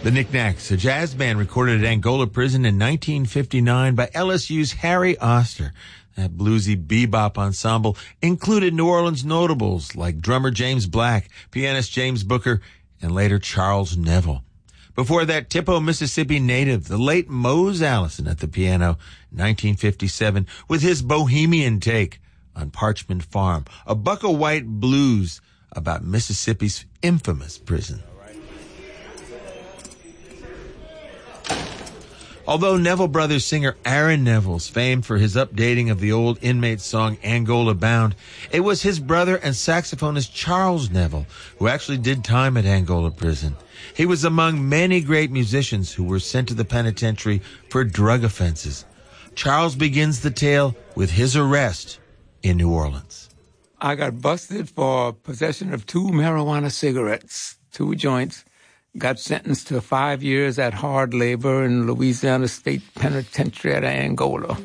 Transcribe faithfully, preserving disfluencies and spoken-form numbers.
The Knickknacks, a jazz band recorded at Angola Prison in nineteen fifty-nine by L S U's Harry Oster. That bluesy bebop ensemble included New Orleans notables like drummer James Black, pianist James Booker, and later Charles Neville. Before that, Tippo, Mississippi native, the late Mose Allison at the piano in nineteen fifty-seven with his bohemian take on Parchment Farm, a buck of white blues about Mississippi's infamous prison. Although Neville Brothers singer Aaron Neville's famed for his updating of the old inmate song Angola Bound, it was his brother and saxophonist Charles Neville who actually did time at Angola Prison. He was among many great musicians who were sent to the penitentiary for drug offenses. Charles begins the tale with his arrest in New Orleans. I got busted for possession of two marijuana cigarettes, two joints. Got sentenced to five years at hard labor in Louisiana State Penitentiary at Angola.